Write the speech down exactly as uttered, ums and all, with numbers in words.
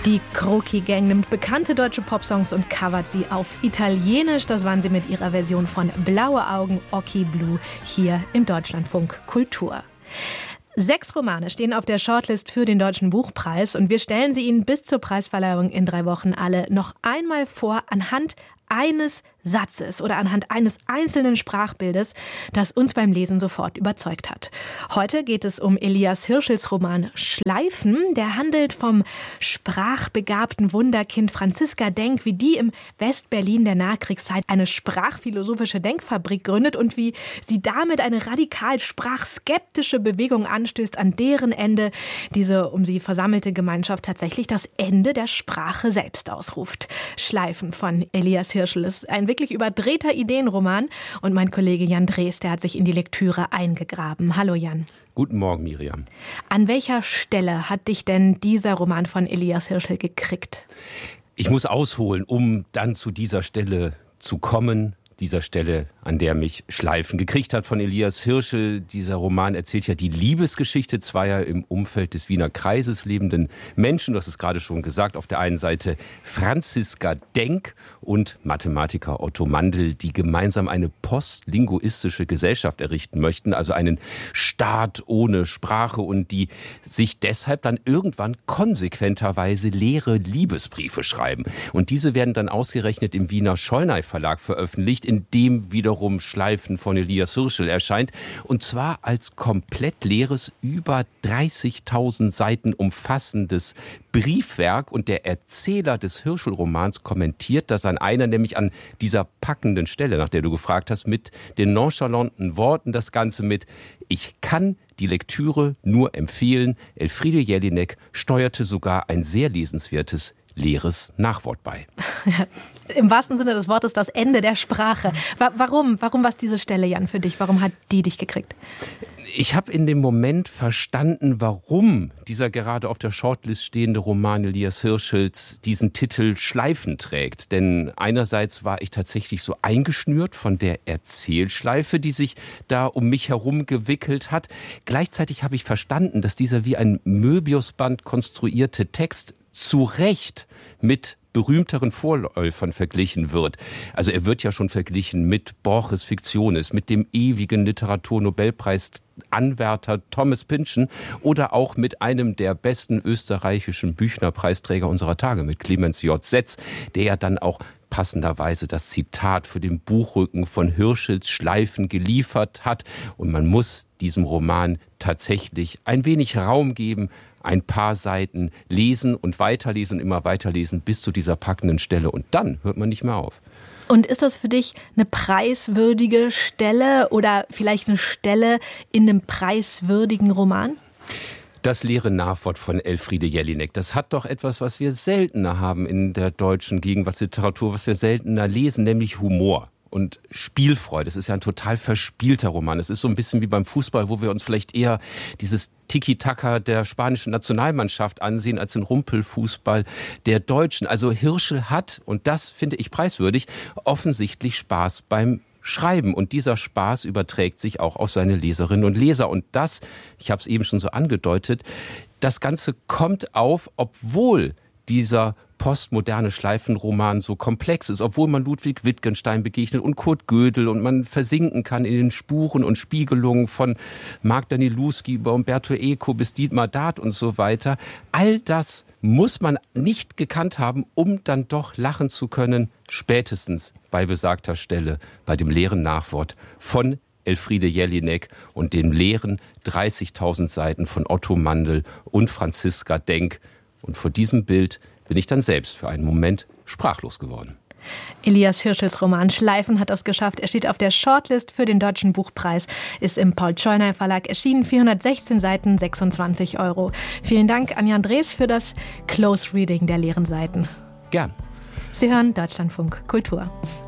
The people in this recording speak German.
Die Croci Gang nimmt bekannte deutsche Popsongs und covert sie auf Italienisch. Das waren sie mit ihrer Version von Blaue Augen, Occhi Blu, hier im Deutschlandfunk Kultur. Sechs Romane stehen auf der Shortlist für den Deutschen Buchpreis und wir stellen sie Ihnen bis zur Preisverleihung in drei Wochen alle noch einmal vor anhand eines Satzes oder anhand eines einzelnen Sprachbildes, das uns beim Lesen sofort überzeugt hat. Heute geht es um Elias Hirschels Roman Schleifen. Der handelt vom sprachbegabten Wunderkind Franziska Denk, wie die im Westberlin der Nachkriegszeit eine sprachphilosophische Denkfabrik gründet und wie sie damit eine radikal sprachskeptische Bewegung anstößt, an deren Ende diese um sie versammelte Gemeinschaft tatsächlich das Ende der Sprache selbst ausruft. Schleifen von Elias Hirschel ist ein wirklich überdrehter Ideenroman und mein Kollege Jan Drees, der hat sich in die Lektüre eingegraben. Hallo Jan. Guten Morgen, Miriam. An welcher Stelle hat dich denn dieser Roman von Elias Hirschel gekriegt? Ich muss ausholen, um dann zu dieser Stelle zu kommen. Dieser Stelle, an der mich Schleifen gekriegt hat von Elias Hirschel. Dieser Roman erzählt ja die Liebesgeschichte zweier im Umfeld des Wiener Kreises lebenden Menschen. Du hast es gerade schon gesagt, auf der einen Seite Franziska Denk und Mathematiker Otto Mandl, die gemeinsam eine postlinguistische Gesellschaft errichten möchten, also einen Staat ohne Sprache und die sich deshalb dann irgendwann konsequenterweise leere Liebesbriefe schreiben. Und diese werden dann ausgerechnet im Wiener Schollnay Verlag veröffentlicht, in dem wiederum Schleifen von Elias Hirschel erscheint. Und zwar als komplett leeres, über dreißigtausend Seiten umfassendes Briefwerk. Und der Erzähler des Hirschel-Romans kommentiert das an einer, nämlich an dieser packenden Stelle, nach der du gefragt hast, mit den nonchalanten Worten, das Ganze mit: Ich kann die Lektüre nur empfehlen. Elfriede Jelinek steuerte sogar ein sehr lesenswertes leeres Nachwort bei. Im wahrsten Sinne des Wortes das Ende der Sprache. Warum? Warum war es diese Stelle, Jan, für dich? Warum hat die dich gekriegt? Ich habe in dem Moment verstanden, warum dieser gerade auf der Shortlist stehende Roman Elias Hirschels diesen Titel Schleifen trägt. Denn einerseits war ich tatsächlich so eingeschnürt von der Erzählschleife, die sich da um mich herum gewickelt hat. Gleichzeitig habe ich verstanden, dass dieser wie ein Möbiusband konstruierte Text zu Recht mit berühmteren Vorläufern verglichen wird. Also er wird ja schon verglichen mit Borges Fictionis, mit dem ewigen Literaturnobelpreisanwärter Thomas Pynchon oder auch mit einem der besten österreichischen Büchnerpreisträger unserer Tage, mit Clemens J. Setz, der ja dann auch passenderweise das Zitat für den Buchrücken von Hirschels Schleifen geliefert hat. Und man muss diesem Roman tatsächlich ein wenig Raum geben, ein paar Seiten lesen und weiterlesen und immer weiterlesen bis zu dieser packenden Stelle. Und dann hört man nicht mehr auf. Und ist das für dich eine preiswürdige Stelle oder vielleicht eine Stelle in einem preiswürdigen Roman? Das leere Nachwort von Elfriede Jelinek, das hat doch etwas, was wir seltener haben in der deutschen Gegenwartsliteratur, was wir seltener lesen, nämlich Humor und Spielfreude. Das ist ja ein total verspielter Roman. Es ist so ein bisschen wie beim Fußball, wo wir uns vielleicht eher dieses Tiki-Taka der spanischen Nationalmannschaft ansehen als den Rumpelfußball der Deutschen. Also Hirschel hat, und das finde ich preiswürdig, offensichtlich Spaß beim Schreiben. Und dieser Spaß überträgt sich auch auf seine Leserinnen und Leser. Und das, ich habe es eben schon so angedeutet, das Ganze kommt auf, obwohl dieser postmoderne Schleifenroman so komplex ist, obwohl man Ludwig Wittgenstein begegnet und Kurt Gödel und man versinken kann in den Spuren und Spiegelungen von Mark Danilowski über Umberto Eco bis Dietmar Dart und so weiter. All das muss man nicht gekannt haben, um dann doch lachen zu können, spätestens bei besagter Stelle, bei dem leeren Nachwort von Elfriede Jelinek und den leeren dreißigtausend Seiten von Otto Mandl und Franziska Denk. Und vor diesem Bild bin ich dann selbst für einen Moment sprachlos geworden. Elias Hirschels Roman Schleifen hat das geschafft. Er steht auf der Shortlist für den Deutschen Buchpreis, ist im Paul-Schollnay Verlag erschienen, vierhundertsechzehn Seiten, sechsundzwanzig Euro. Vielen Dank an Jan Drees für das Close Reading der leeren Seiten. Gern. Sie hören Deutschlandfunk Kultur.